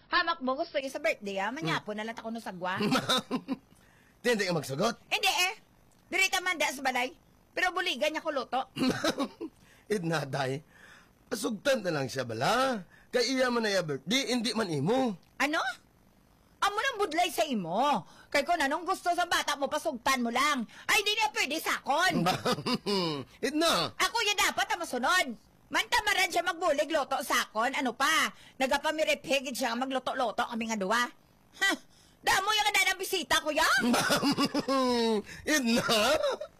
Hamak mo, gusto niya sa birthday, ha? Manyapo na lang ako no sagwa. Hindi ka magsagot. Hindi Diri ka manda sa balay. Pero buligan niya ko luto. Idna, day. Asugtan na lang siya bala. Kay iya man na ya birthday, hindi man imo. Ano? Amo nang budlay sa imo. Kay kung anong gusto sa bata mo, pasugtan mo lang. Ay, di na pwede sakon. Idna. Ako yung dapat ang masunod. Mantamaran siya magbulig loto sakon. Ano pa? Nagapamirepigid siya magloto-loto kami nga duwa. Ha? Damo yung kada ng bisita ko yan. Idna.